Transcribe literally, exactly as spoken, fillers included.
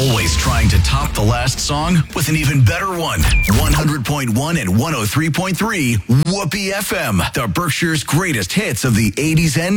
Always trying to top the last song with an even better one. one hundred point one and one oh three point three Whoopee F M, the Berkshire's greatest hits of the eighties and